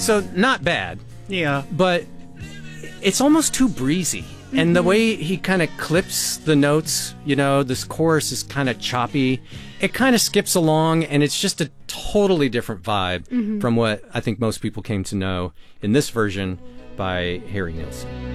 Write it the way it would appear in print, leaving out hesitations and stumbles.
So not bad, Yeah. but it's almost too breezy. And the way he kind of clips the notes, you know, this chorus is kind of choppy. It kind of skips along, and it's just a totally different vibe from what I think most people came to know in this version by Harry Nilsson.